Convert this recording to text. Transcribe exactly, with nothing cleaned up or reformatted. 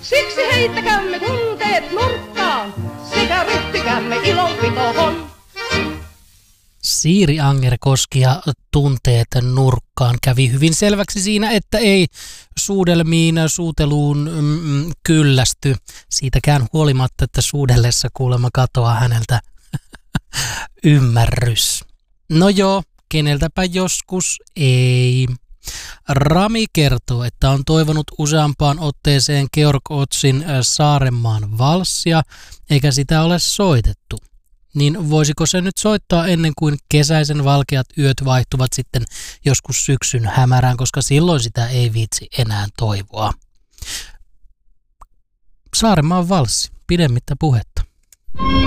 Siksi heittäkäämme tunteet nurkkaan, sekä ryhtykäämme ilonpitohon. Siiri Angerkoski ja tunteet nurkkaan kävi hyvin selväksi siinä, että ei suudelmiin suuteluun mm, kyllästy. Siitäkään huolimatta, että suudellessa kuulemma katoaa häneltä ymmärrys. No joo, keneltäpä joskus ei. Rami kertoo, että on toivonut useampaan otteeseen Georg Ottsin Saarenmaan valssia, eikä sitä ole soitettu. Niin voisiko se nyt soittaa ennen kuin kesäisen valkeat yöt vaihtuvat sitten joskus syksyn hämärään, koska silloin sitä ei viitsi enää toivoa. Saarenmaan valssi, pidemmittä puhetta.